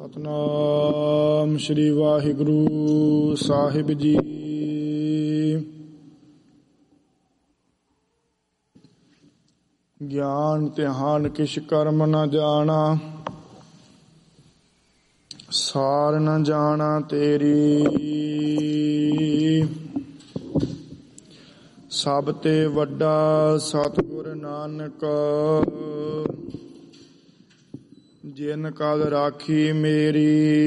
ਸਤਨਾਮ ਸ਼੍ਰੀ ਵਾਹਿਗੁਰੂ ਸਾਹਿਬ ਜੀ। ਗਿਆਨ ਧਿਆਨ ਕਿਛ ਕਰਮ ਨ ਜਾਣਾ, ਸਾਰ ਨ ਜਾਣਾ ਤੇਰੀ। ਸਭ ਤੇ ਵੱਡਾ ਸਤਿਗੁਰ ਨਾਨਕ, ਜਿਨ ਕਲ ਰਾਖੀ ਮੇਰੀ।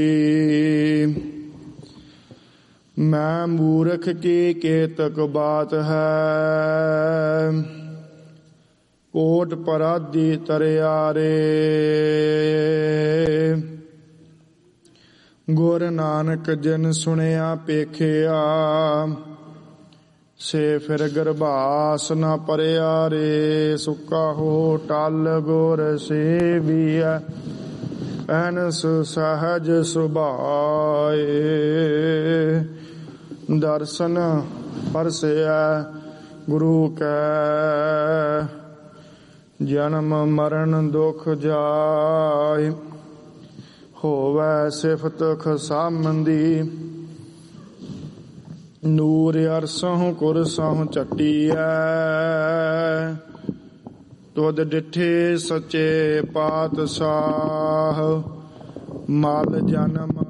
ਮੈਂ ਮੂਰਖ ਕੀ ਕੇਤਕ ਬਾਤ ਹੈ, ਕੋਟ ਪਰਾਧੀ ਤਰਿਆਰੇ। ਗੁਰ ਨਾਨਕ ਜਿਨ ਸੁਣਿਆ ਪੇਖਿਆ, ਸੇ ਫਿਰ ਗਰਭਾਸ ਨ ਪਰਿਆ ਰੇ। ਸੁੱਕਾ ਹੋ ਟਲ ਗੁਰ ਸੇਵੀਐ, ਐਨਸ ਸਹਜ ਸੁਭਾਏ। ਦਰਸ਼ਨ ਪਰਸੈ ਗੁਰੂ ਕੈ, ਜਨਮ ਮਰਨ ਦੁਖ ਜਾਇ। ਹੋਵੈ ਸਿਫਤ ਖਸਾਮੰਦੀ, ਨੂਰ ਅਰਸਹੁ ਕੁਰਸਹੁ ਚੱਟੀਐ। ਤੁਧ ਡਿਠੇ ਸੱਚੇ ਪਾਤਸ਼ਾਹ, ਮਲ ਜਨਮ